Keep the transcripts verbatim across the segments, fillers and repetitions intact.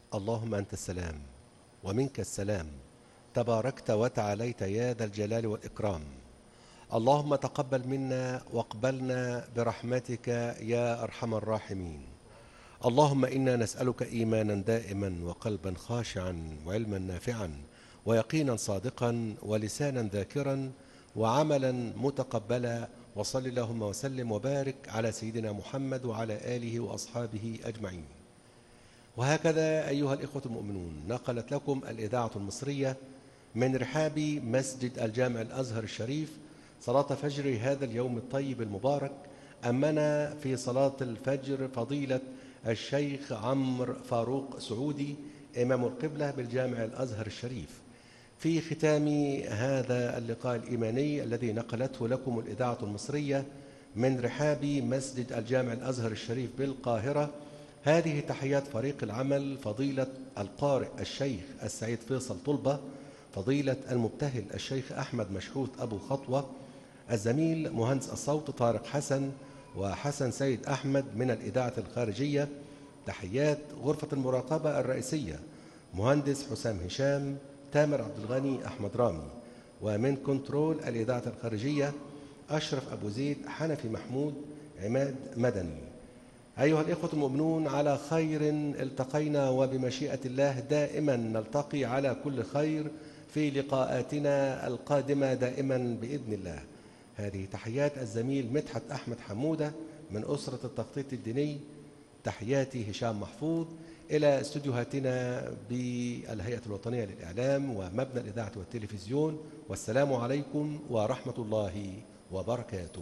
اللهم أنت السلام ومنك السلام، تباركت وتعاليت يا ذا الجلال والإكرام. اللهم تقبل منا واقبلنا برحمتك يا أرحم الراحمين. اللهم إنا نسألك إيمانا دائما وقلبا خاشعا وعلما نافعا ويقينا صادقا ولسانا ذاكرا وعملا متقبلا. وصل اللهم وسلم وبارك على سيدنا محمد وعلى آله وأصحابه أجمعين. وهكذا أيها الإخوة المؤمنون، نقلت لكم الإذاعة المصرية من رحاب مسجد الجامع الأزهر الشريف صلاة فجر هذا اليوم الطيب المبارك. أمنا في صلاة الفجر فضيلة الشيخ عمرو فاروق سعودي إمام القبلة بالجامع الأزهر الشريف في ختام هذا اللقاء الإيماني الذي نقلته لكم الإذاعة المصرية من رحاب مسجد الجامع الأزهر الشريف بالقاهرة. هذه تحيات فريق العمل: فضيلة القارئ الشيخ السعيد فيصل طلبة، فضيلة المبتهل الشيخ أحمد مشحوت أبو خطوة، الزميل مهندس الصوت طارق حسن وحسن سيد أحمد من الإذاعة الخارجية. تحيات غرفة المراقبة الرئيسية: مهندس حسام هشام، تامر عبد الغني، أحمد رامي. ومن كنترول الإذاعة الخارجية: أشرف أبو زيد، حنفي محمود، عماد مدني. أيها الإخوة المؤمنون، على خير التقينا، وبمشيئة الله دائما نلتقي على كل خير في لقاءاتنا القادمة دائما بإذن الله. هذه تحيات الزميل مدحت أحمد حمودة من أسرة التخطيط الديني. تحياتي هشام محفوظ إلى استديوهاتنا بالهيئة الوطنية للإعلام ومبنى الإذاعة والتلفزيون. والسلام عليكم ورحمة الله وبركاته.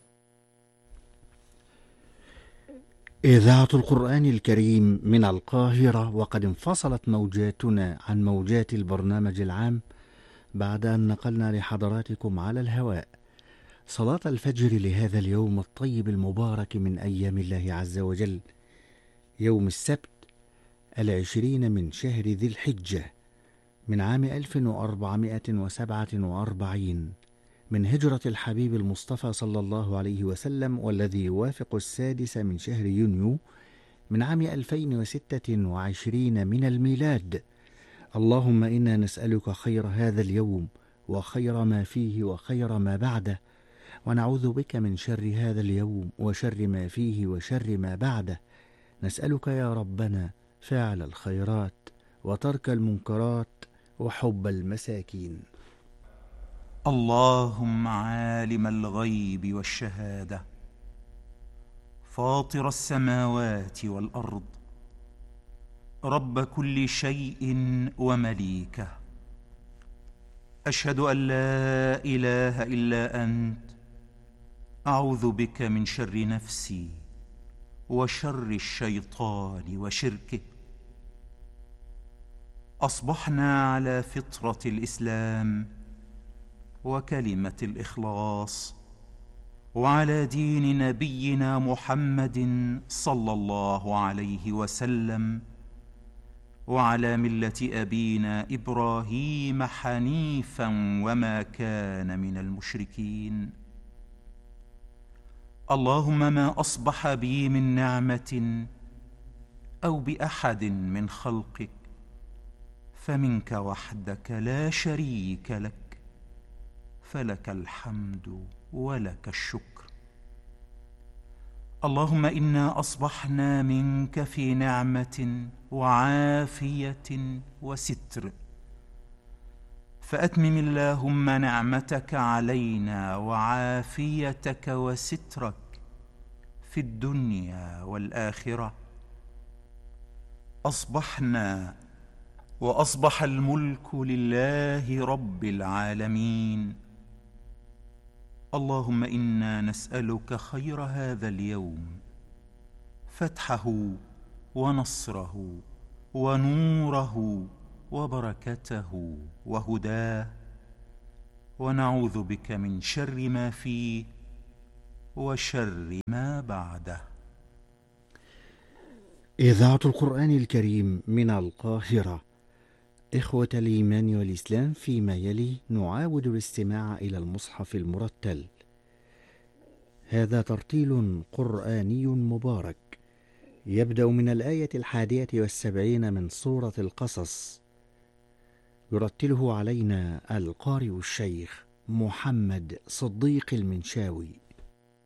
إذاعة القرآن الكريم من القاهرة، وقد انفصلت موجاتنا عن موجات البرنامج العام بعد أن نقلنا لحضراتكم على الهواء صلاة الفجر لهذا اليوم الطيب المبارك من أيام الله عز وجل، يوم السبت العشرين من شهر ذي الحجة من عام ألف وأربعمائة وسبعة وأربعين من هجرة الحبيب المصطفى صلى الله عليه وسلم، والذي يوافق السادس من شهر يونيو من عام ألفين وستة وعشرين من الميلاد. اللهم إنا نسألك خير هذا اليوم وخير ما فيه وخير ما بعده، ونعوذ بك من شر هذا اليوم وشر ما فيه وشر ما بعده. نسألك يا ربنا فعل الخيرات وترك المنكرات وحب المساكين. اللهم عالم الغيب والشهادة، فاطر السماوات والأرض، رب كل شيء ومليكه، أشهد أن لا إله إلا أنت، أعوذ بك من شر نفسي وشر الشيطان وشركه. أصبحنا على فطرة الإسلام وكلمة الإخلاص، وعلى دين نبينا محمد صلى الله عليه وسلم، وعلى ملة أبينا إبراهيم حنيفا وما كان من المشركين. اللهم ما أصبح بي من نعمة أو بأحد من خلقك فمنك وحدك لا شريك لك، فلك الحمد ولك الشكر. اللهم إنا أصبحنا منك في نعمة وعافية وستر، فأتمم اللهم نعمتك علينا وعافيتك وسترك في الدنيا والآخرة. أصبحنا وأصبح الملك لله رب العالمين. اللهم إنا نسألك خير هذا اليوم، فتحه ونصره ونوره وبركته وهداه، ونعوذ بك من شر ما فيه وشر ما بعده. إذاعة القرآن الكريم من القاهرة. إخوة الإيمان والإسلام، فيما يلي نعاود الاستماع إلى المصحف المرتل. هذا ترتيل قرآني مبارك يبدأ من الآية الحادية والسبعين من سورة القصص. يرتله علينا القارئ الشيخ محمد صديق المنشاوي.